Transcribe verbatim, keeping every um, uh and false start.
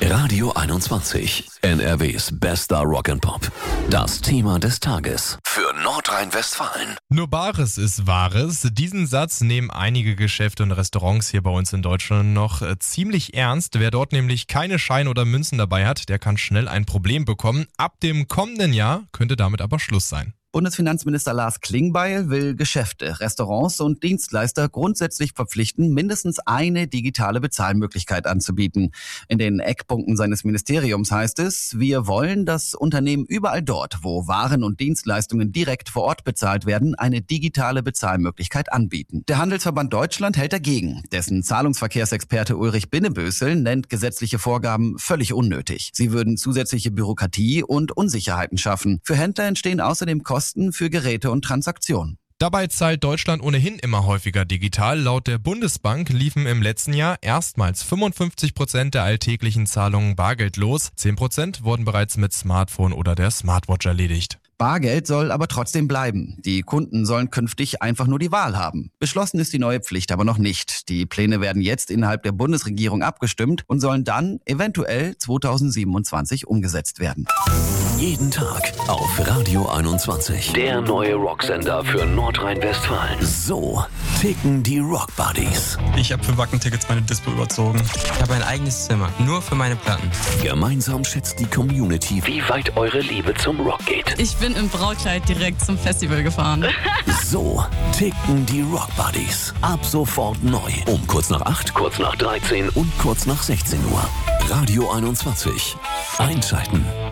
Radio einundzwanzig, N R Ws bester Rock'n'Pop. Das Thema des Tages für Nordrhein-Westfalen. Nur Bares ist Wahres. Diesen Satz nehmen einige Geschäfte und Restaurants hier bei uns in Deutschland noch äh, ziemlich ernst. Wer dort nämlich keine Scheine oder Münzen dabei hat, der kann schnell ein Problem bekommen. Ab dem kommenden Jahr könnte damit aber Schluss sein. Bundesfinanzminister Lars Klingbeil will Geschäfte, Restaurants und Dienstleister grundsätzlich verpflichten, mindestens eine digitale Bezahlmöglichkeit anzubieten. In den Eckpunkten seines Ministeriums heißt es, wir wollen, dass Unternehmen überall dort, wo Waren und Dienstleistungen direkt vor Ort bezahlt werden, eine digitale Bezahlmöglichkeit anbieten. Der Handelsverband Deutschland hält dagegen. Dessen Zahlungsverkehrsexperte Ulrich Binnebösel nennt gesetzliche Vorgaben völlig unnötig. Sie würden zusätzliche Bürokratie und Unsicherheiten schaffen. Für Händler entstehen außerdem Kosten für Geräte und Transaktionen. Dabei zahlt Deutschland ohnehin immer häufiger digital. Laut der Bundesbank liefen im letzten Jahr erstmals fünfundfünfzig Prozent der alltäglichen Zahlungen bargeldlos. zehn Prozent wurden bereits mit Smartphone oder der Smartwatch erledigt. Bargeld soll aber trotzdem bleiben. Die Kunden sollen künftig einfach nur die Wahl haben. Beschlossen ist die neue Pflicht aber noch nicht. Die Pläne werden jetzt innerhalb der Bundesregierung abgestimmt und sollen dann eventuell zweitausendsiebenundzwanzig umgesetzt werden. Jeden Tag auf Radio einundzwanzig. Der neue Rocksender für Nordrhein-Westfalen. So ticken die Rock Buddies. Ich habe für Wacken-Tickets meine Dispo überzogen. Ich habe ein eigenes Zimmer, nur für meine Platten. Gemeinsam schätzt die Community, wie weit eure Liebe zum Rock geht. Ich bin im Brautkleid direkt zum Festival gefahren. So ticken die Rock Buddies. Ab sofort neu. Um kurz nach acht, kurz nach dreizehn und kurz nach sechzehn Uhr. Radio einundzwanzig. Einschalten.